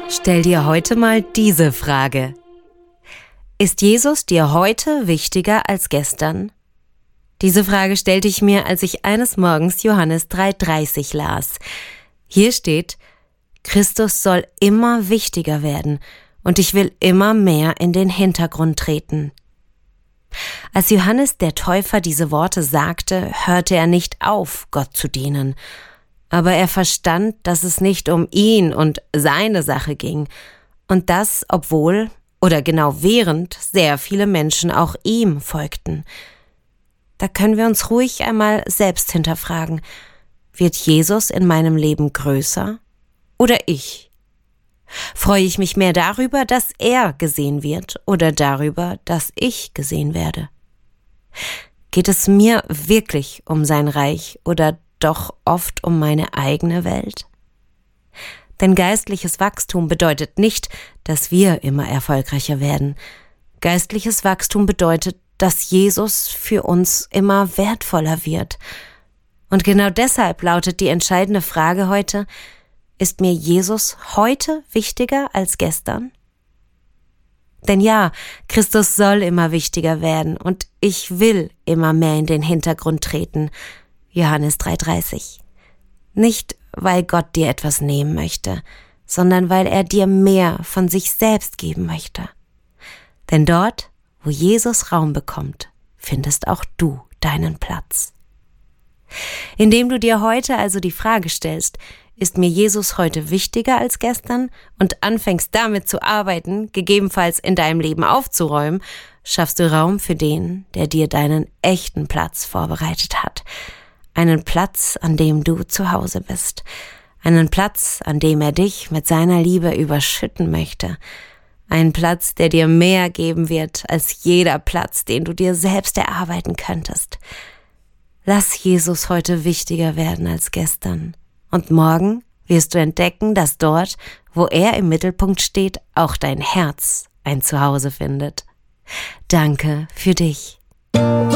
Stell dir heute mal diese Frage. Ist Jesus dir heute wichtiger als gestern? Diese Frage stellte ich mir, als ich eines Morgens Johannes 3,30 las. Hier steht: Christus soll immer wichtiger werden und ich will immer mehr in den Hintergrund treten. Als Johannes der Täufer diese Worte sagte, hörte er nicht auf, Gott zu dienen. Aber er verstand, dass es nicht um ihn und seine Sache ging. Und das, obwohl, oder genau während, sehr viele Menschen auch ihm folgten. Da können wir uns ruhig einmal selbst hinterfragen: Wird Jesus in meinem Leben größer oder ich? Freue ich mich mehr darüber, dass er gesehen wird, oder darüber, dass ich gesehen werde? Geht es mir wirklich um sein Reich oder doch oft um meine eigene Welt? Denn geistliches Wachstum bedeutet nicht, dass wir immer erfolgreicher werden. Geistliches Wachstum bedeutet, dass Jesus für uns immer wertvoller wird. Und genau deshalb lautet die entscheidende Frage heute: Ist mir Jesus heute wichtiger als gestern? Denn ja, Christus soll immer wichtiger werden und ich will immer mehr in den Hintergrund treten. Johannes 3,30. Nicht, weil Gott dir etwas nehmen möchte, sondern weil er dir mehr von sich selbst geben möchte. Denn dort, wo Jesus Raum bekommt, findest auch du deinen Platz. Indem du dir heute also die Frage stellst: Ist mir Jesus heute wichtiger als gestern? Und anfängst damit zu arbeiten, gegebenenfalls in deinem Leben aufzuräumen, schaffst du Raum für den, der dir deinen echten Platz vorbereitet hat. Einen Platz, an dem du zu Hause bist. Einen Platz, an dem er dich mit seiner Liebe überschütten möchte. Einen Platz, der dir mehr geben wird als jeder Platz, den du dir selbst erarbeiten könntest. Lass Jesus heute wichtiger werden als gestern. Und morgen wirst du entdecken, dass dort, wo er im Mittelpunkt steht, auch dein Herz ein Zuhause findet. Danke für dich.